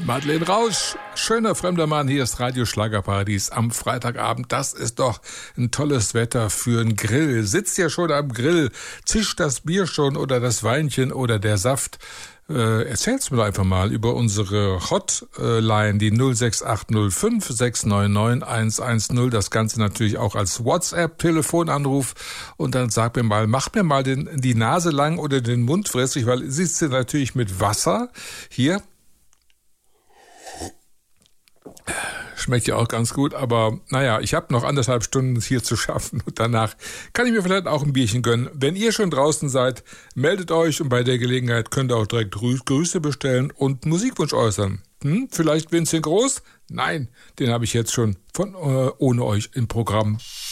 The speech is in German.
Madeleine Rausch, schöner fremder Mann, hier ist Radio Schlagerparadies am Freitagabend. Das ist doch ein tolles Wetter für einen Grill. Sitzt ja schon am Grill, zischt das Bier schon oder das Weinchen oder der Saft. Erzähl's mir doch einfach mal über unsere Hotline, die 06805 699 110. Das Ganze natürlich auch als WhatsApp-Telefonanruf. Und dann sag mir mal, mach mir mal die Nase lang oder den Mund fressig, weil siehst du natürlich mit Wasser hier. Schmeckt ja auch ganz gut, aber naja, ich habe noch 1,5 Stunden hier zu schaffen und danach kann ich mir vielleicht auch ein Bierchen gönnen. Wenn ihr schon draußen seid, meldet euch und bei der Gelegenheit könnt ihr auch direkt Grüße bestellen und Musikwunsch äußern. Vielleicht Vincent Groß? Nein, den habe ich jetzt schon von ohne euch im Programm.